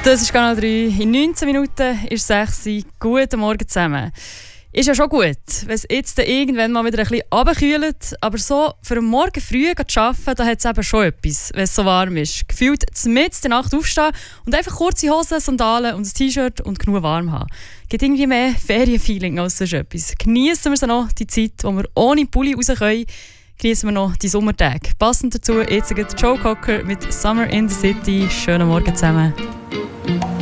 Das ist Kanal 3. In 19 Minuten ist 6 Uhr. Guten Morgen zusammen. Ist ja schon gut, wenn es jetzt irgendwann mal wieder ein bisschen runterkühlt. Aber so für den Morgen früh zu arbeiten, da hat es eben schon etwas, wenn es so warm ist. Gefühlt mitten in der Nacht aufstehen und einfach kurze Hosen, Sandalen und ein T-Shirt und genug warm haben. Gibt irgendwie mehr Ferienfeeling als sonst etwas. Genießen wir so noch die Zeit, wo wir ohne Pulli raus können. Genießen wir noch die Sommertage. Passend dazu jetzt Joe Cocker mit Summer in the City. Schönen Morgen zusammen.